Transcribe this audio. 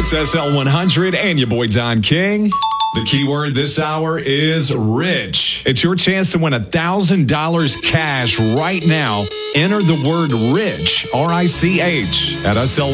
It's SL100 and your boy Don King. The keyword this hour is rich. It's your chance to win $1,000 cash right now. Enter the word rich, R-I-C-H, at SL.